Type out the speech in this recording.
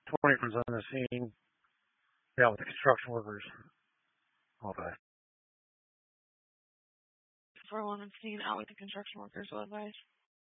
20 was on the scene. Yeah, with the construction workers. Okay. For one scene out with the construction workers, what advice?